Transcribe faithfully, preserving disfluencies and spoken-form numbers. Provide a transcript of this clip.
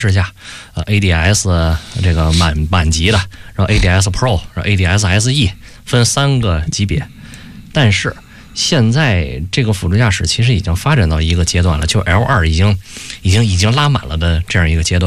支架，呃 A D S 这个满满级的，然后 A D S Pro， 然后 A D S S E 分三个级别。但是现在这个辅助驾驶其实已经发展到一个阶段了，就 L 二已经已经已经拉满了的这样一个阶段。